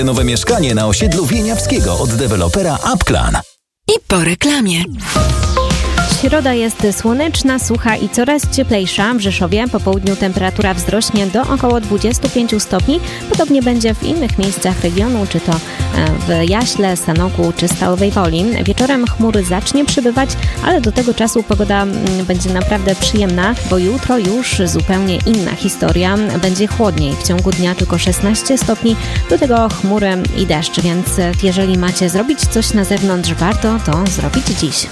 Nowe mieszkanie na osiedlu Wieniawskiego od dewelopera Applan. I po reklamie. Środa jest słoneczna, sucha i coraz cieplejsza. W Rzeszowie po południu temperatura wzrośnie do około 25 stopni. Podobnie będzie w innych miejscach regionu, czy to w Jaśle, Sanoku czy Stalowej Woli. Wieczorem chmur zacznie przybywać, ale do tego czasu pogoda będzie naprawdę przyjemna, bo jutro już zupełnie inna historia. Będzie chłodniej, w ciągu dnia tylko 16 stopni, do tego chmury i deszcz, więc jeżeli macie zrobić coś na zewnątrz, warto to zrobić dziś.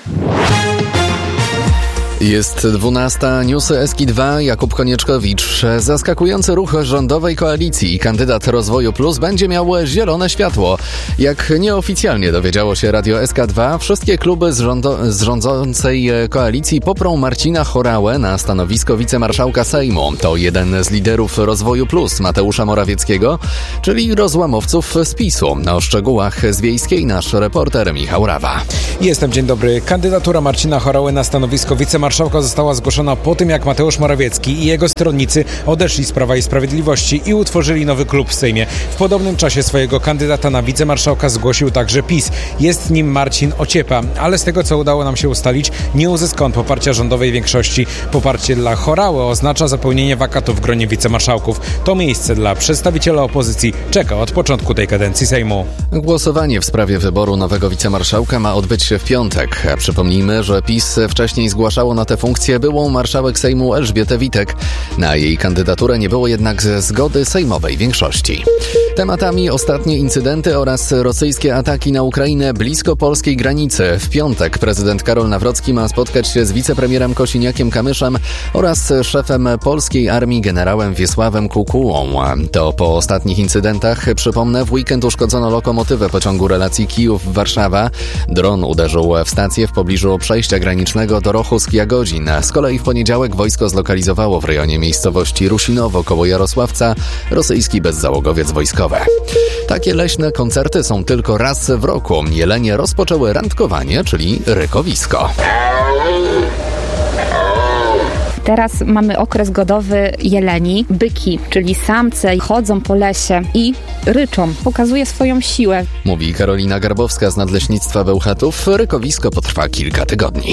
Jest 12. Newsy SK2. Jakub Konieczkowicz. Zaskakujący ruch rządowej koalicji. Kandydat Rozwoju Plus będzie miał zielone światło. Jak nieoficjalnie dowiedziało się Radio SK2, wszystkie kluby z rządzącej koalicji poprą Marcina Horałę na stanowisko wicemarszałka Sejmu. To jeden z liderów Rozwoju Plus, Mateusza Morawieckiego, czyli rozłamowców z PiS-u. O szczegółach z Wiejskiej nasz reporter Michał Rawa. Dzień dobry. Kandydatura Marcina Horały na stanowisko wicemarszałka została zgłoszona po tym, jak Mateusz Morawiecki i jego stronnicy odeszli z Prawa i Sprawiedliwości i utworzyli nowy klub w Sejmie. W podobnym czasie swojego kandydata na wicemarszałka zgłosił także PiS. Jest nim Marcin Ociepa, ale z tego, co udało nam się ustalić, nie uzyska on poparcia rządowej większości. Poparcie dla Horały oznacza zapełnienie wakatu w gronie wicemarszałków. To miejsce dla przedstawiciela opozycji czeka od początku tej kadencji Sejmu. Głosowanie w sprawie wyboru nowego wicemarszałka ma odbyć się w piątek. Przypomnijmy, że PiS wcześniej zgłaszało na tę funkcję byłą marszałek Sejmu Elżbietę Witek. Na jej kandydaturę nie było jednak zgody sejmowej większości. Tematami ostatnie incydenty oraz rosyjskie ataki na Ukrainę blisko polskiej granicy. W piątek prezydent Karol Nawrocki ma spotkać się z wicepremierem Kosiniakiem-Kamyszem oraz szefem polskiej armii generałem Wiesławem Kukułą. To po ostatnich incydentach, przypomnę, w weekend uszkodzono lokomotywę pociągu relacji Kijów-Warszawa. Dron uderzył w stację w pobliżu przejścia granicznego Dorochowsk-Jagodzin. Z kolei w poniedziałek wojsko zlokalizowało w rejonie miejscowości Rusinowo koło Jarosławca rosyjski bezzałogowiec wojskowy. Takie leśne koncerty są tylko raz w roku. Jelenie rozpoczęły randkowanie, czyli rykowisko. Teraz mamy okres godowy jeleni. Byki, czyli samce, chodzą po lesie i ryczą. Pokazuje swoją siłę. Mówi Karolina Garbowska z Nadleśnictwa Bełchatów. Rykowisko potrwa kilka tygodni.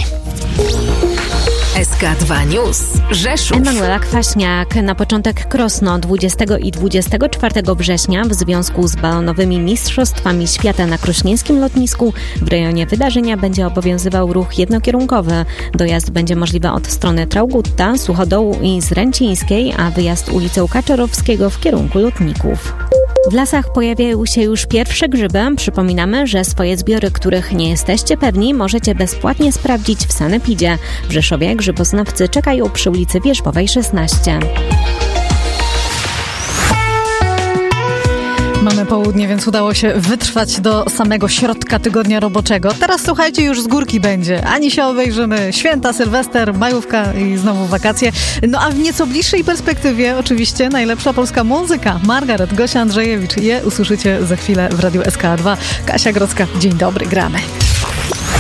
SK2 News. Rzeszów. Emanuela Kwaśniak. Na początek Krosno 20 i 24 września w związku z balonowymi mistrzostwami świata na krośnieńskim lotnisku w rejonie wydarzenia będzie obowiązywał ruch jednokierunkowy. Dojazd będzie możliwy od strony Traugutta, Suchodołu i Zręcińskiej, a wyjazd ulicą Kaczorowskiego w kierunku lotników. W lasach pojawiają się już pierwsze grzyby. Przypominamy, że swoje zbiory, których nie jesteście pewni, możecie bezpłatnie sprawdzić w Sanepidzie. W Rzeszowie grzyboznawcy czekają przy ulicy Wierzbowej 16. Mamy południe, więc udało się wytrwać do samego środka tygodnia roboczego. Teraz słuchajcie, już z górki będzie. Ani się obejrzymy. Święta, Sylwester, majówka i znowu wakacje. No a w nieco bliższej perspektywie oczywiście najlepsza polska muzyka. Margaret, Gosia Andrzejewicz. Je usłyszycie za chwilę w Radiu SK2. Kasia Grodzka, dzień dobry, gramy.